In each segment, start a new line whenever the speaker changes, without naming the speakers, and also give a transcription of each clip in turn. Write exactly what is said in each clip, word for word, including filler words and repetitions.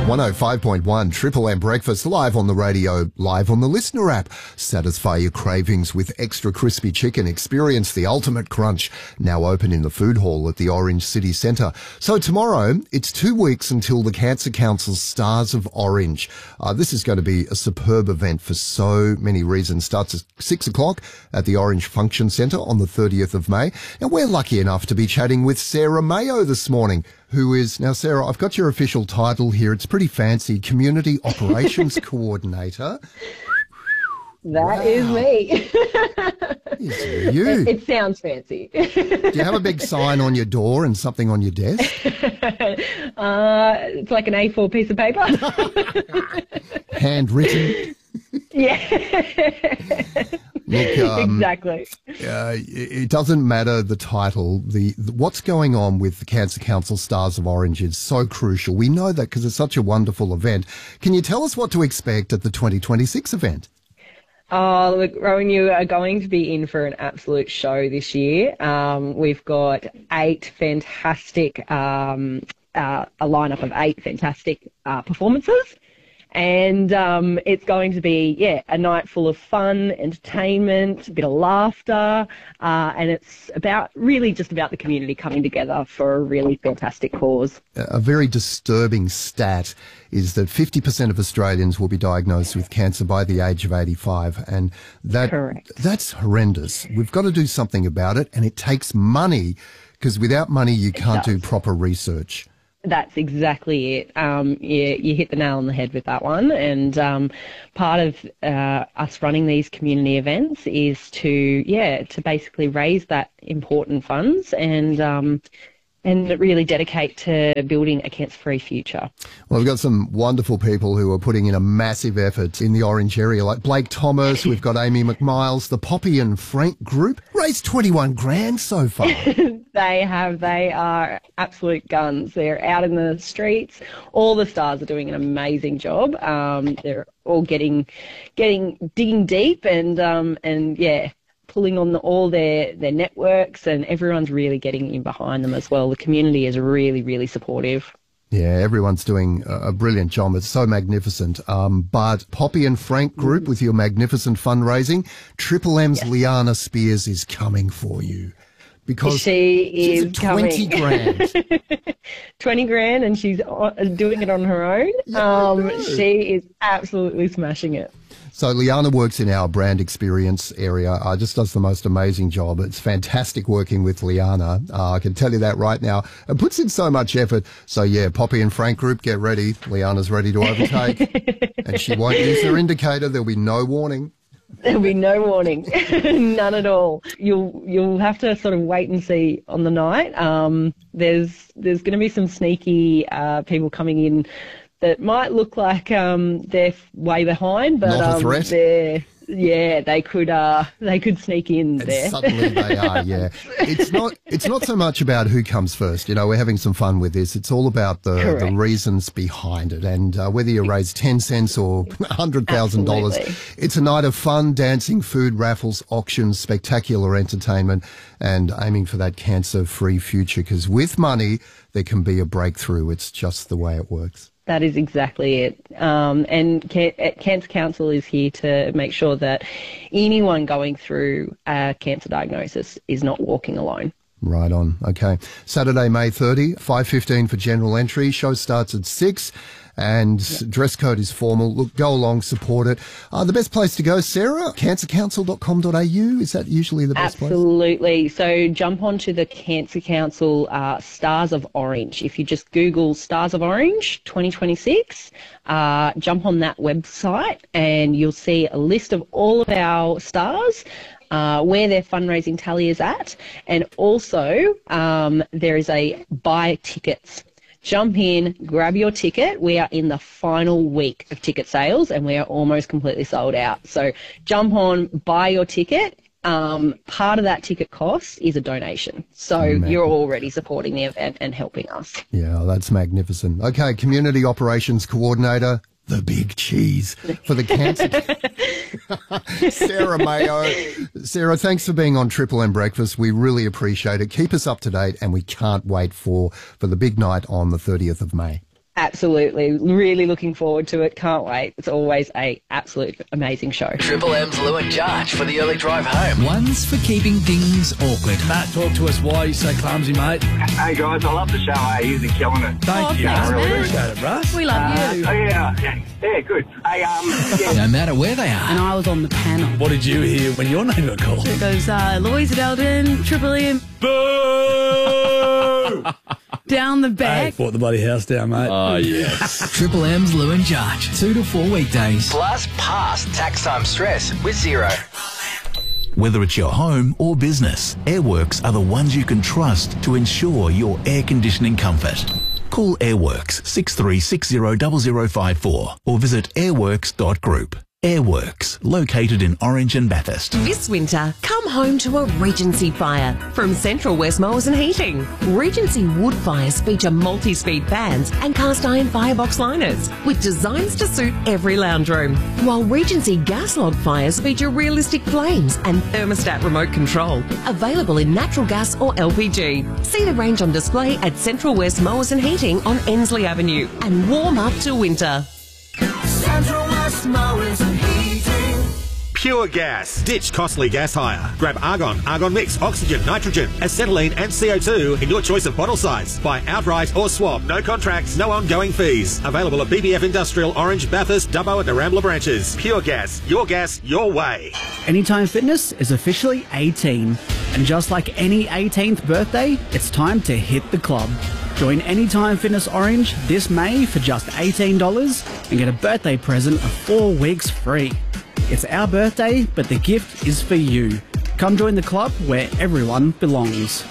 one oh five point one Triple M Breakfast, live on the radio, live on the Listener app. Satisfy your cravings with extra crispy chicken. Experience the ultimate crunch. Now open in the food hall at the Orange City Centre. So tomorrow, it's two weeks until the Cancer Council's Stars of Orange. Uh, this is going to be a superb event for so many reasons. Starts at six o'clock at the Orange Function Centre on the thirtieth of May. And we're lucky enough to be chatting with Sarah Mayo this morning, who is, now Sarah, I've got your official title here. It's pretty fancy, Community Operations Coordinator.
That wow. is me.
It's you.
It, it sounds fancy.
Do you have a big sign on your door and something on your desk?
uh, it's like an A four piece of paper.
Handwritten?
Yeah.
Look, um,
exactly.
Uh, it doesn't matter the title. The, the what's going on with the Cancer Council Stars of Orange is so crucial. We know that because it's such a wonderful event. Can you tell us what to expect at the twenty twenty-six event?
Oh, look, Rowan, you are going to be in for an absolute show this year. Um, we've got eight fantastic, um, uh, a lineup of eight fantastic uh, performances. And um, it's going to be, yeah, a night full of fun, entertainment, a bit of laughter, uh, and it's about really just about the community coming together for a really fantastic cause.
A very disturbing stat is that fifty percent of Australians will be diagnosed with cancer by the age of eighty-five, and that
Correct.
that's horrendous. We've got to do something about it, and it takes money, because without money you can't do proper research.
That's exactly it. Um, you, you hit the nail on the head with that one. And um, part of uh, us running these community events is to, yeah, to basically raise that important funds and um, and really dedicate to building a cancer-free future.
Well, we've got some wonderful people who are putting in a massive effort in the Orange area, like Blake Thomas. We've got Amy McMiles, the Poppy and Frank group. Raised twenty-one grand so far.
They have. They are absolute guns. They're out in the streets. All the stars are doing an amazing job. Um, they're all getting, getting digging deep, and um, and yeah, pulling on the, all their their networks, and everyone's really getting in behind them as well. The community is really, really supportive.
Yeah, everyone's doing a brilliant job. It's so magnificent. Um, but Poppy and Frank group, with your magnificent fundraising, Triple M's yes. Liana Spears is coming for you. Because
she is
she's twenty
coming.
grand.
twenty grand, and she's doing it on her own.
Yeah,
um, she is absolutely smashing it.
So Liana works in our brand experience area, uh, just does the most amazing job. It's fantastic working with Liana. Uh, I can tell you that right now. It puts in so much effort. So yeah, Poppy and Frank group, get ready. Liana's ready to overtake. And she won't use her indicator. There'll be no warning.
There'll be no warning, none at all. You'll you'll have to sort of wait and see on the night. Um, there's there's going to be some sneaky uh, people coming in that might look like um, they're way behind, but
Not a threat.
Um, they're yeah, they could uh, they could sneak in
and
there.
Suddenly they are, yeah. It's not it's not so much about who comes first. You know, we're having some fun with this. It's all about the, the reasons behind it, and uh, whether you raise ten cents or one hundred thousand dollars, it's a night of fun, dancing, food, raffles, auctions, spectacular entertainment, and aiming for that cancer-free future, because with money there can be a breakthrough. It's just the way it works.
That is exactly it. Um, and Can- Cancer Council is here to make sure that anyone going through a cancer diagnosis is not walking alone.
Right on. Okay. Saturday, May thirtieth, five fifteen for general entry. Show starts at six, and yep. dress code is formal. Look, go along, support it. Uh, the best place to go, Sarah, cancer council dot com dot a u. Is that usually the best
Absolutely.
place?
Absolutely. So jump onto the Cancer Council uh, Stars of Orange. If you just Google Stars of Orange twenty twenty-six, uh, jump on that website and you'll see a list of all of our stars. Uh, where their fundraising tally is at, and also um, there is a buy tickets. Jump in, grab your ticket. We are in the final week of ticket sales and we are almost completely sold out. So jump on, buy your ticket. Um, part of that ticket cost is a donation. So oh, you're already supporting the event and helping us.
Yeah, that's magnificent. Okay, Community Operations Coordinator, the big cheese for the cancer. Sarah Mayo. Sarah, thanks for being on Triple M Breakfast. We really appreciate it. Keep us up to date, and we can't wait for, for the big night on the thirtieth of May.
Absolutely. Really looking forward to it. Can't wait. It's always a absolute amazing show.
Triple M's Lou and Judge for the early drive home.
One's for keeping things awkward.
Matt, talk to us. Why are you so clumsy, mate?
Hey, guys, I love the show. Hey, you're killing it.
Thank
Oh,
you.
thanks,
I really
Matt.
appreciate it, Russ.
We love
Uh,
you.
oh, yeah, yeah, yeah, good. Hey, um, yeah.
No matter where they are.
And I was on the panel.
What did you hear when your name got called?
It goes, uh, Louise Adelden, Triple M,
Boo!
down the
Hey,
back.
fought the bloody house down, mate.
Oh, yes. Triple M's Lou and Judge. Two to four weekdays.
Plus, past tax time stress with Zero.
Whether it's your home or business, Airworks are the ones you can trust to ensure your air conditioning comfort. Call Airworks six three six zero zero zero five four or visit airworks dot group. Airworks, located in Orange and Bathurst.
This winter, come home to a Regency fire from Central West Mowers and Heating. Regency wood fires feature multi-speed fans and cast iron firebox liners with designs to suit every lounge room. While Regency gas log fires feature realistic flames and thermostat remote control. Available in natural gas or L P G. See the range on display at Central West Mowers and Heating on Ensley Avenue and warm up to winter.
Central West Mowers and Heating.
Pure Gas. Ditch costly gas hire. Grab Argon, Argon Mix, Oxygen, Nitrogen, Acetylene and C O two in your choice of bottle size. Buy outright or swap. No contracts, no ongoing fees. Available at B B F Industrial, Orange, Bathurst, Dubbo and the Rambler branches. Pure Gas. Your gas, your way.
Anytime Fitness is officially eighteen. And just like any eighteenth birthday, it's time to hit the club. Join Anytime Fitness Orange this May for just eighteen dollars and get a birthday present of four weeks free. It's our birthday, but the gift is for you. Come join the club where everyone belongs.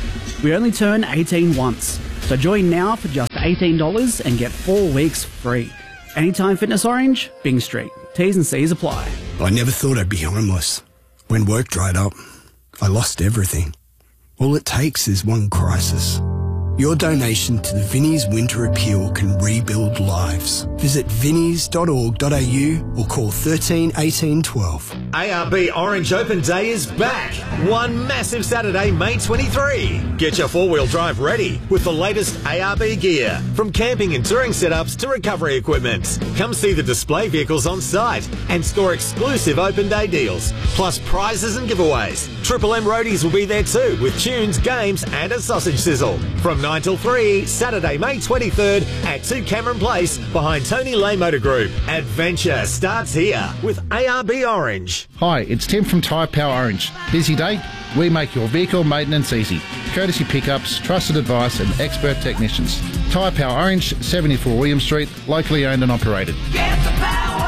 We only turn eighteen once, so join now for just eighteen dollars and get four weeks free. Anytime Fitness Orange, Bing Street. T's and C's apply.
I never thought I'd be homeless. When work dried up, I lost everything. All it takes is one crisis. Your donation to the Vinnie's Winter Appeal can rebuild lives. Visit vinnies dot org dot a u or call thirteen eighteen twelve.
A R B Orange Open Day is back. One massive Saturday, May twenty-third. Get your four-wheel drive ready with the latest A R B gear. From camping and touring setups to recovery equipment. Come see the display vehicles on site and score exclusive Open Day deals. Plus prizes and giveaways. Triple M Roadies will be there too with tunes, games and a sausage sizzle. From nine till three, Saturday, May twenty-third at two Cameron Place behind Tony Lay Motor Group. Adventure starts here with A R B Orange.
Hi, it's Tim from Tyre Power Orange. Busy day? We make your vehicle maintenance easy. Courtesy pickups, trusted advice and expert technicians. Tyre Power Orange, seventy-four William Street, locally owned and operated.
Get the power.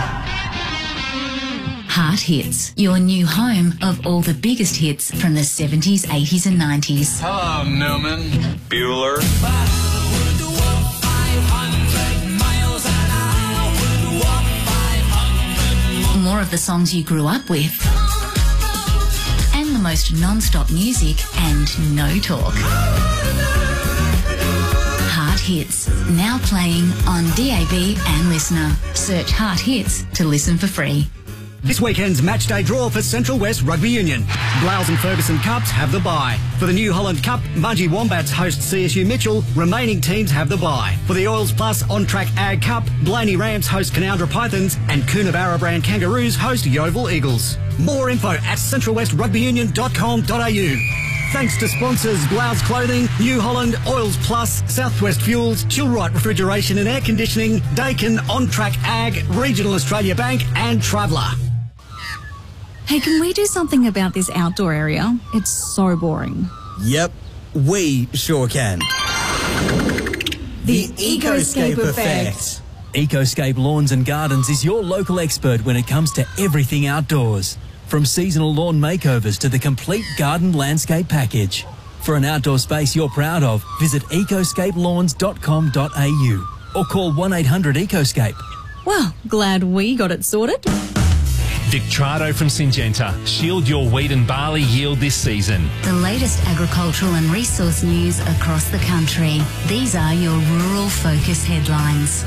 Heart Hits, your new home of all the biggest hits from the seventies, eighties and nineties.
Hello, Newman.
Bueller.
More of the songs you grew up with. And the most non-stop music and no talk. Heart Hits, now playing on D A B and Listener. Search Heart Hits to listen for free.
This weekend's match day draw for Central West Rugby Union. Blouse and Ferguson Cups have the bye. For the New Holland Cup, Mudgee Wombats host C S U Mitchell. Remaining teams have the bye. For the Oils Plus On Track Ag Cup, Blaney Rams host Canowindra Pythons and Coonabarra Brand Kangaroos host Yeovil Eagles. More info at central west rugby union dot com dot a u. Thanks to sponsors Blouse Clothing, New Holland, Oils Plus, Southwest Fuels, Chillwright Refrigeration and Air Conditioning, Dakin, On Track Ag, Regional Australia Bank and Traveller.
Hey, can we do something about this outdoor area? It's so boring.
Yep, we sure can.
The Ecoscape Effect.
Ecoscape Lawns and Gardens is your local expert when it comes to everything outdoors. From seasonal lawn makeovers to the complete garden landscape package. For an outdoor space you're proud of, visit ecoscape lawns dot com dot a u or call one eight hundred ecoscape.
Well, glad we got it sorted.
Victrado from Syngenta. Shield your wheat and barley yield this season.
The latest agricultural and resource news across the country. These are your Rural Focus headlines.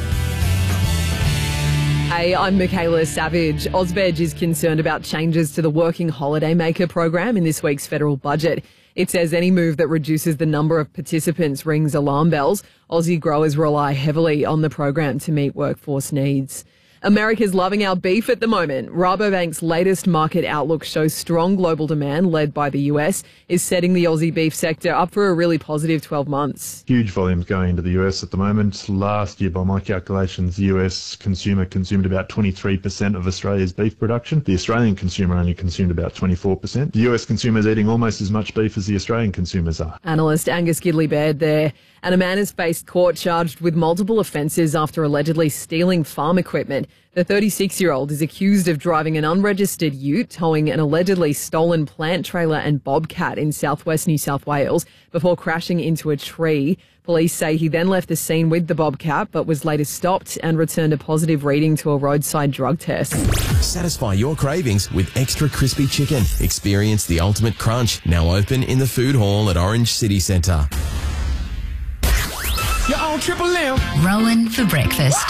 Hey, I'm Michaela Savage. AusVeg is concerned about changes to the Working Holiday Maker program in this week's federal budget. It says any move that reduces the number of participants rings alarm bells. Aussie growers rely heavily on the program to meet workforce needs. America's loving our beef at the moment. Rabobank's latest market outlook shows strong global demand led by the U S is setting the Aussie beef sector up for a really positive twelve months.
Huge volumes going into the U S at the moment. Last year, by my calculations, the U S consumer consumed about twenty-three percent of Australia's beef production. The Australian consumer only consumed about twenty-four percent. The U S consumer is eating almost as much beef as the Australian consumers are.
Analyst Angus Gidley-Baird there. And a man has faced court charged with multiple offences after allegedly stealing farm equipment. The thirty-six-year-old is accused of driving an unregistered ute, towing an allegedly stolen plant trailer and bobcat in southwest New South Wales before crashing into a tree. Police say he then left the scene with the bobcat but was later stopped and returned a positive reading to a roadside drug test.
Satisfy your cravings with extra crispy chicken. Experience the ultimate crunch, now open in the food hall at Orange City Centre.
You're on Triple M.
Rowan for breakfast.